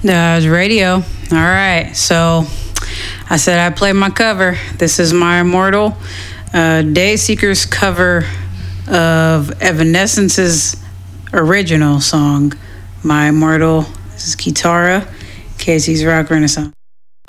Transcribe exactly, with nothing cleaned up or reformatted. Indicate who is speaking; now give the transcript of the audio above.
Speaker 1: Uh, radio. All right. So I said I'd play my cover. This is My Immortal. Uh, Dayseekers cover of Evanescence's original song, My Immortal. This is Kitara, Casey's Rock Renaissance.